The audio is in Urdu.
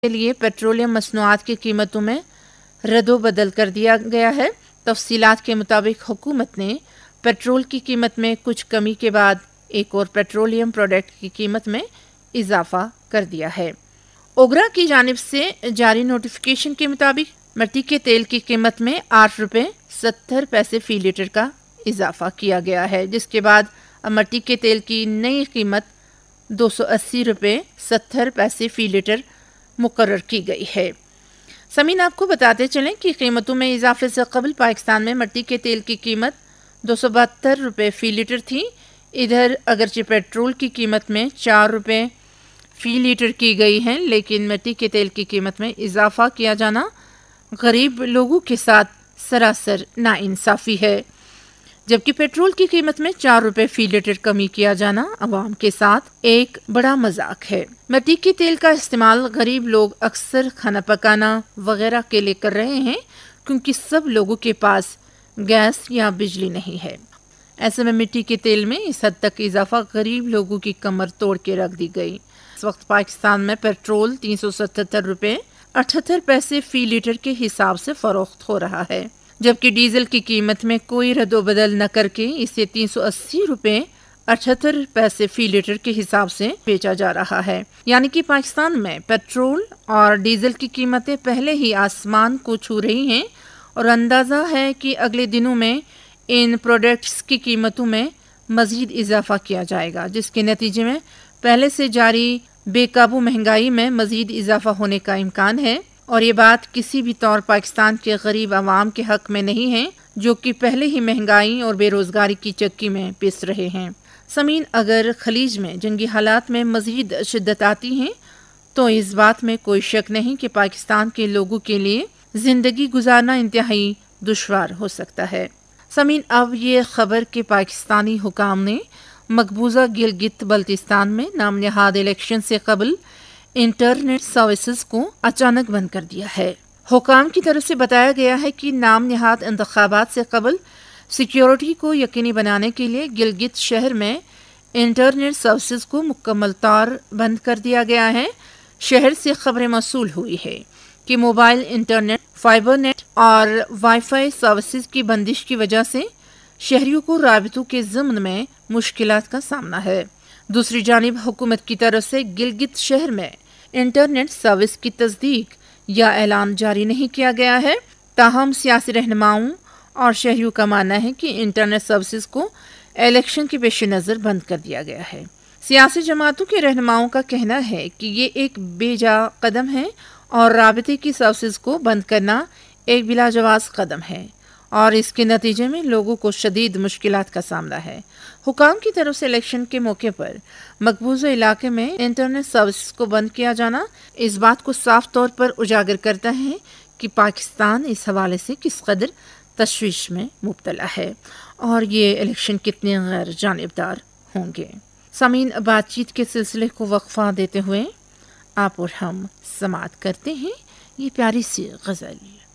کے لیے پیٹرولیم مصنوعات کی قیمتوں میں رد و بدل کر دیا گیا ہے۔ تفصیلات کے مطابق حکومت نے پیٹرول کی قیمت میں کچھ کمی کے بعد ایک اور پیٹرولیم پروڈکٹ کی قیمت میں اضافہ کر دیا ہے۔ اوگرا کی جانب سے جاری نوٹیفیکیشن کے مطابق مٹی کے تیل کی قیمت میں 8.70 فی لیٹر کا اضافہ کیا گیا ہے، جس کے بعد اب مٹی کے تیل کی نئی قیمت 280.70 فی لیٹر مقرر کی گئی ہے۔ سامعین، آپ کو بتاتے چلیں کہ قیمتوں میں اضافے سے قبل پاکستان میں مٹی کے تیل کی قیمت 272 روپے فی لیٹر تھی۔ ادھر اگرچہ پیٹرول کی قیمت میں 4 روپے فی لیٹر کی گئی ہے، لیکن مٹی کے تیل کی قیمت میں اضافہ کیا جانا غریب لوگوں کے ساتھ سراسر ناانصافی ہے، جبکہ پیٹرول کی قیمت میں 4 روپے فی لیٹر کمی کیا جانا عوام کے ساتھ ایک بڑا مذاق ہے۔ مٹی کے تیل کا استعمال غریب لوگ اکثر کھانا پکانا وغیرہ کے لیے کر رہے ہیں، کیونکہ سب لوگوں کے پاس گیس یا بجلی نہیں ہے۔ ایسے میں مٹی کے تیل میں اس حد تک اضافہ غریب لوگوں کی کمر توڑ کے رکھ دی گئی۔ اس وقت پاکستان میں پیٹرول 377 روپے 78 پیسے فی لیٹر کے حساب سے فروخت ہو رہا ہے، جبکہ ڈیزل کی قیمت میں کوئی رد و بدل نہ کر کے اسے 380 روپے 78 پیسے فی لیٹر کے حساب سے بیچا جا رہا ہے۔ یعنی کہ پاکستان میں پیٹرول اور ڈیزل کی قیمتیں پہلے ہی آسمان کو چھو رہی ہیں، اور اندازہ ہے کہ اگلے دنوں میں ان پروڈکٹس کی قیمتوں میں مزید اضافہ کیا جائے گا، جس کے نتیجے میں پہلے سے جاری بے قابو مہنگائی میں مزید اضافہ ہونے کا امکان ہے، اور یہ بات کسی بھی طور پاکستان کے غریب عوام کے حق میں نہیں ہے، جو کہ پہلے ہی مہنگائی اور بے روزگاری کی چکی میں پس رہے ہیں۔ سامعین، اگر خلیج میں جنگی حالات میں مزید شدت آتی ہے تو اس بات میں کوئی شک نہیں کہ پاکستان کے لوگوں کے لیے زندگی گزارنا انتہائی دشوار ہو سکتا ہے۔ سامعین، اب یہ خبر کہ پاکستانی حکام نے مقبوضہ گلگت بلتستان میں نام نہاد الیکشن سے قبل انٹرنیٹ سروسز کو اچانک بند کر دیا ہے۔ حکام کی طرف سے بتایا گیا ہے کہ نام نہاد انتخابات سے قبل سیکیورٹی کو یقینی بنانے کے لیے گلگت شہر میں انٹرنیٹ سروسز کو مکمل طور بند کر دیا گیا ہے۔ شہر سے خبریں موصول ہوئی ہے کہ موبائل انٹرنیٹ، فائبر نیٹ اور وائی فائی سروسز کی بندش کی وجہ سے شہریوں کو رابطوں کے ضمن میں مشکلات کا سامنا ہے۔ دوسری جانب حکومت کی طرف سے گلگت شہر میں انٹرنیٹ سروس کی تصدیق یا اعلان جاری نہیں کیا گیا ہے، تاہم سیاسی رہنماؤں اور شہریوں کا ماننا ہے کہ انٹرنیٹ سروسز کو الیکشن کے پیش نظر بند کر دیا گیا ہے۔ سیاسی جماعتوں کے رہنماؤں کا کہنا ہے کہ یہ ایک بے جا قدم ہے اور رابطے کی سروسز کو بند کرنا ایک بلا جواز قدم ہے، اور اس کے نتیجے میں لوگوں کو شدید مشکلات کا سامنا ہے۔ حکام کی طرف سے الیکشن کے موقع پر مقبوضہ علاقے میں انٹرنیٹ سروسز کو بند کیا جانا اس بات کو صاف طور پر اجاگر کرتا ہے کہ پاکستان اس حوالے سے کس قدر تشویش میں مبتلا ہے، اور یہ الیکشن کتنے غیر جانبدار ہوں گے۔ سامعین، بات چیت کے سلسلے کو وقفہ دیتے ہوئے آپ اور ہم سماعت کرتے ہیں یہ پیاری سی غزل۔